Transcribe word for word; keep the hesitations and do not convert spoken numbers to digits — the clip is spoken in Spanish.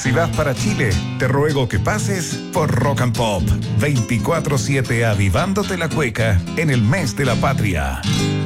Si vas para Chile, te ruego que pases por Rock and Pop. veinticuatro siete avivándote la cueca en el mes de la patria.